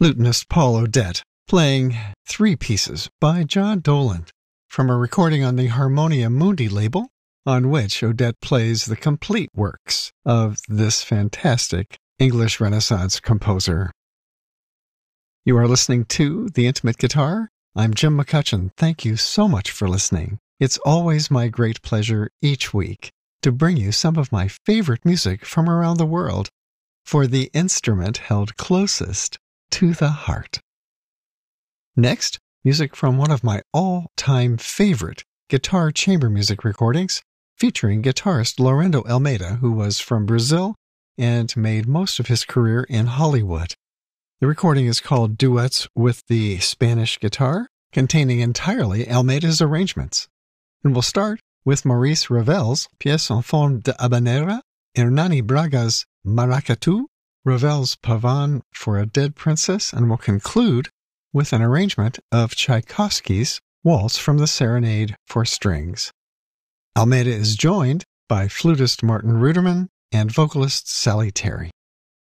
lutenist Paul Odette, playing three pieces by John Dolan from a recording on the Harmonia Mundi label, on which Odette plays the complete works of this fantastic English Renaissance composer. You are listening to The Intimate Guitar. I'm Jim McCutcheon. Thank you so much for listening. It's always my great pleasure each week to bring you some of my favorite music from around the world for the instrument held closest to the heart. Next, music from one of my all-time favorite guitar chamber music recordings featuring guitarist Lorendo Almeida, who was from Brazil and made most of his career in Hollywood. The recording is called Duets with the Spanish Guitar, containing entirely Almeida's arrangements. And we'll start with Maurice Ravel's Pièce en forme de habanera, Hernani Braga's Maracatu, Ravel's Pavane for a Dead Princess, and we'll conclude with an arrangement of Tchaikovsky's Waltz from the Serenade for Strings. Almeida is joined by flutist Martin Ruderman and vocalist Sally Terry.